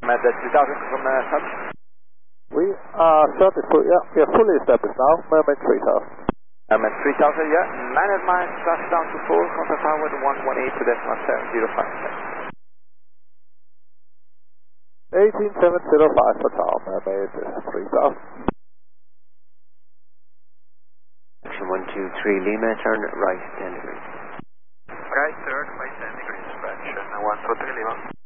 Met 3000 from touch. We are certified, yeah, we are fully established now, Mermaid 3000. Mermaid 3000, yeah. 900 miles, touchdown to 4, contact tower 118.705. 18705 for tower, Mermaid 3000. Action 123 Lima, turn right 10 degrees. Right, turn right 10 degrees, dispatch 123 Lima.